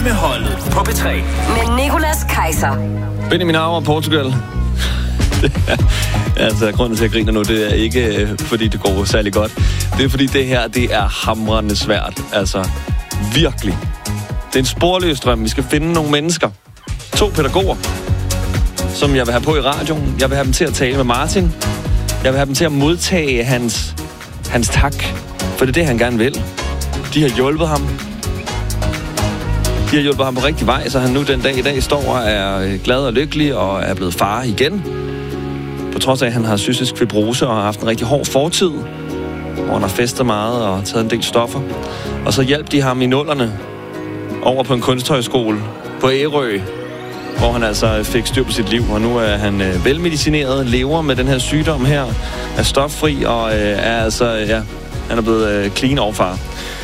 Drømmeholdet på P3. Med Nicolas Kaiser. Benjamin Auer, Portugal. Altså, grunden til, at jeg griner nu, det er ikke, fordi det går særlig godt. Det er, fordi det her, det er hamrende svært. Altså, virkelig. Det er en sporløs drøm. Vi skal finde nogle mennesker. 2 pædagoger, som jeg vil have på i radioen. Jeg vil have dem til at tale med Martin. Jeg vil have dem til at modtage hans tak. For det er det, han gerne vil. De har hjulpet ham. De har hjulpet ham på rigtig vej, så han nu den dag i dag står og er glad og lykkelig og er blevet far igen. På trods af, at han har cystisk fibrose og har haft en rigtig hård fortid, hvor han har festet meget og taget en del stoffer. Og så hjalp de ham i 00'erne over på en kunsthøjskole på Ærø, hvor han altså fik styr på sit liv. Og nu er han velmedicineret, lever med den her sygdom her, er stoffri og er altså, ja, han er blevet clean overfar.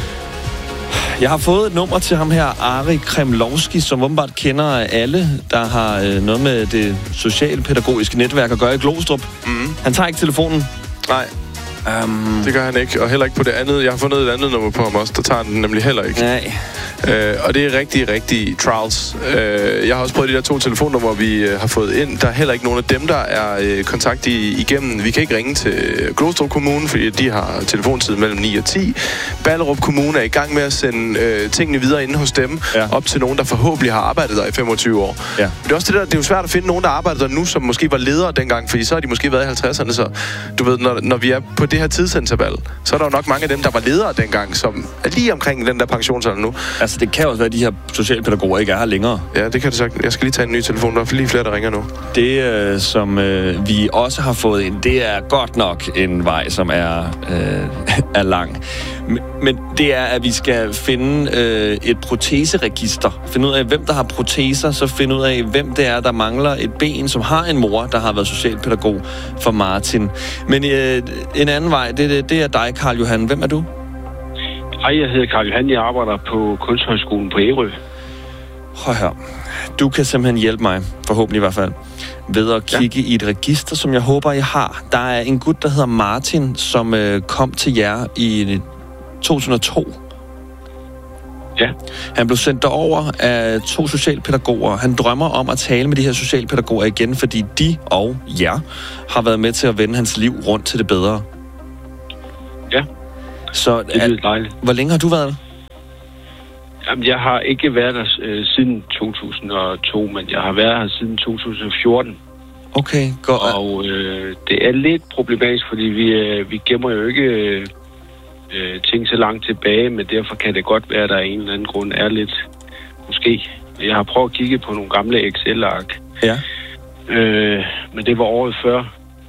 Jeg har fået et nummer til ham her, Ari Kremlovski, som åbenbart kender alle, der har noget med det socialpædagogiske netværk at gøre i Glostrup. Han tager ikke telefonen. Nej, det gør han ikke, og heller ikke på det andet. Jeg har fundet et andet nummer på ham også, der tager den nemlig heller ikke. Nej. Og det er rigtig trials. Jeg har også prøvet de der 2 telefonnumre, vi har fået ind. Der er heller ikke nogen af dem, der er kontakt igennem. Vi kan ikke ringe til Glostrup Kommune, fordi de har telefontid mellem 9 og 10. Ballerup Kommune er i gang med at sende tingene videre inde hos dem, op til nogen, der forhåbentlig har arbejdet der i 25 år. Ja. Det er også det er jo svært at finde nogen, der arbejder der nu, som måske var ledere dengang, fordi så har de måske været i 50'erne. Så du ved, når vi er på det her tidsinterval, så er der jo nok mange af dem, der var ledere dengang, som er lige omkring den der pensionsalder nu. Altså, det kan også være, at de her socialpædagoger ikke er her længere. Ja, det kan det sagt. Jeg skal lige tage en ny telefon. Der er lige flere, der ringer nu. Det, som vi også har fået ind, det er godt nok en vej, som er lang. Men det er, at vi skal finde et proteseregister. Finde ud af, hvem der har proteser, så finde ud af, hvem det er, der mangler et ben, som har en mor, der har været socialpædagog for Martin. Men en anden vej, det er dig, Karl Johan. Hvem er du? Hej, jeg hedder Karl Johan. Jeg arbejder på Kunsthøjskolen på Ærø. Hør her. Du kan simpelthen hjælpe mig, forhåbentlig i hvert fald, ved at kigge i et register, som jeg håber, I har. Der er en gut, der hedder Martin, som kom til jer i 2002. Ja. Han blev sendt derover af 2 socialpædagoger. Han drømmer om at tale med de her socialpædagoger igen, fordi de og jer har været med til at vende hans liv rundt til det bedre. Ja. Så det er dejligt. Hvor længe har du været der? Jamen, jeg har ikke været der siden 2002, men jeg har været her siden 2014. Okay, godt. Og det er lidt problematisk, fordi vi gemmer jo ikke ting så langt tilbage, men derfor kan det godt være, at der af en eller anden grund er lidt, måske. Jeg har prøvet at kigge på nogle gamle Excel-ark. Ja. Men det var året før.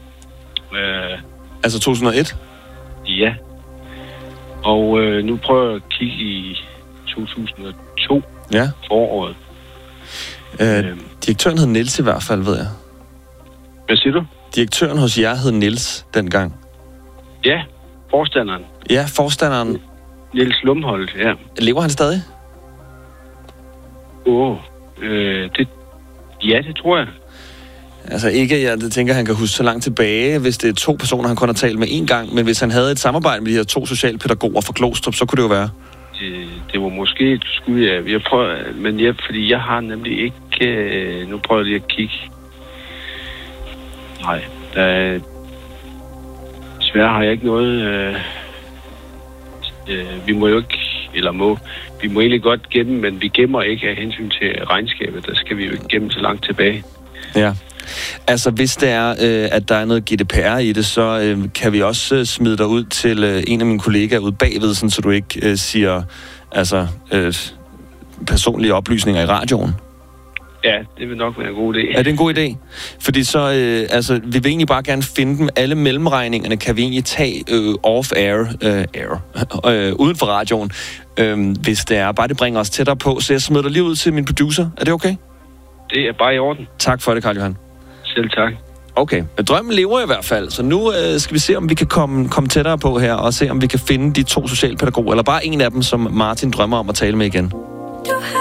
Altså 2001? Ja. Og nu prøver jeg at kigge i 2002. Ja. Foråret. Direktøren hed Niels i hvert fald, ved jeg. Hvad siger du? Direktøren hos jer hed Niels dengang. Ja, forstanderen. Ja, forstanderen. Niels Lumholdt, ja. Lever han stadig? Det tror jeg. Altså ikke, jeg tænker, han kan huske så langt tilbage, hvis det er 2 personer, han kun har talt med én gang. Men hvis han havde et samarbejde med de her 2 socialpædagoger fra Glostrup, så kunne det jo være. Det var måske et skud, jeg prøver, men fordi jeg har nemlig ikke... nu prøver jeg lige at kigge. Nej, desværre har jeg ikke noget... vi må jo ikke... Vi må egentlig godt gemme, men vi gemmer ikke af hensyn til regnskabet. Der skal vi jo ikke gemme så langt tilbage. Ja. Altså, hvis det er, at der er noget GDPR i det, så kan vi også smide dig ud til en af mine kollegaer ude bagved, sådan, så du ikke siger personlige oplysninger i radioen. Ja, det vil nok være en god idé. Er det en god idé? Fordi så, vi vil egentlig bare gerne finde dem. Alle mellemregningerne kan vi egentlig tage off-air, uden for radioen, hvis det er. Bare det bringer os tættere på. Så jeg smider dig lige ud til min producer. Er det okay? Det er bare i orden. Tak for det, Karl Johan. Selv tak. Okay, drømmen lever i hvert fald. Så nu skal vi se, om vi kan komme tættere på her, og se, om vi kan finde de 2 socialpædagoger, eller bare en af dem, som Martin drømmer om at tale med igen.